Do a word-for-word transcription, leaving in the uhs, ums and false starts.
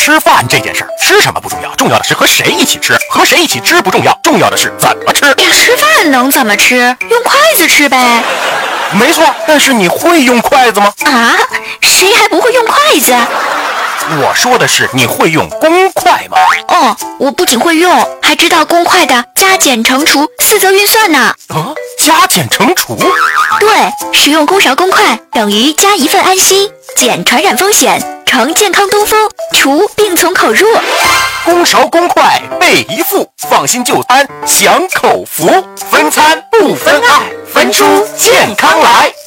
吃饭这件事儿，吃什么不重要，重要的是和谁一起吃。和谁一起吃不重要，重要的是怎么吃。 吃饭能怎么吃？用筷子吃呗。 没错，但是你会用筷子吗？ 啊，谁还不会用筷子？ 我说的是你会用公筷吗？ 哦，我不仅会用，还知道公筷的加减乘除四则运算呢。 啊，加减乘除？ 对，使用公勺公筷等于加一份安心，减传染风险，乘健康东风，除病从口入。 公勺公筷备一副，放心就餐享口福，分餐不分爱，分出健康来。